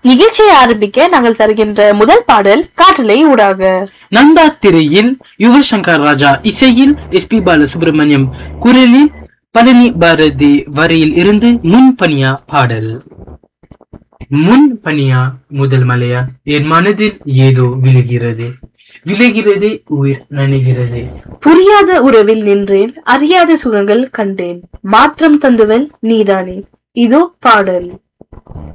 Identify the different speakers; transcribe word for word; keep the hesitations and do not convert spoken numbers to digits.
Speaker 1: நிகழ்ச்சியை ஆரம்பிக்க நாங்கள் தருகின்ற முதல் பாடல் காற்றலை ஊடாக.
Speaker 2: நந்தா திரையில் யுவன் சங்கர் ராஜா இசையில் எஸ் பி பாலசுப்ரமணியம் குரலில் பழனி பாரதி வரியில் இருந்து முன்பனியா பாடல். முன் பனியா முதல் மலையா என் மனதில் ஏதோ விழுகிறது, விழுகிறது உயிர் நனைகிறது.
Speaker 1: புரியாத உறவில் நின்றேன், அறியாத சுகங்கள் கண்டேன், மாற்றம் தந்துவல் நீதானே. இதோ பாடல்.